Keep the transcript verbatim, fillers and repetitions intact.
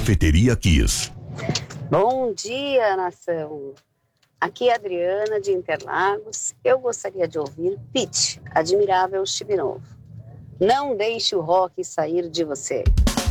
Cafeteria Kiss. Bom dia, nação. Aqui é a Adriana de Interlagos. Eu gostaria de ouvir Pitty, Admirável Chip Novo. Não deixe o rock sair de você.